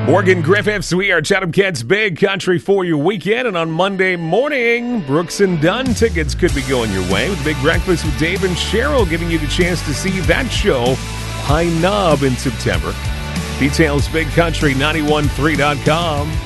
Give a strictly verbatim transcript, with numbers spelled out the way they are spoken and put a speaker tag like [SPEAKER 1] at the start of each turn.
[SPEAKER 1] Morgan Griffiths, we are Chatham Cats Big Country for your weekend. And on Monday morning, Brooks and Dunn tickets could be going your way with Big Breakfast with Dave and Cheryl, giving you the chance to see that show, High Knob, in September. Details, big country nine one three dot com.